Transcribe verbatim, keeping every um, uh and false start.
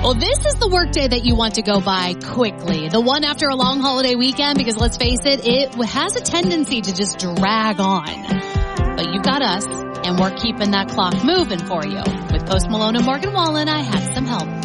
Well, this is the workday that you want to go by quickly. The one after a long holiday weekend, because let's face it, it has a tendency to just drag on. But you've got us, and we're keeping that clock moving for you. With Post Malone and Morgan Wallen, I had some help.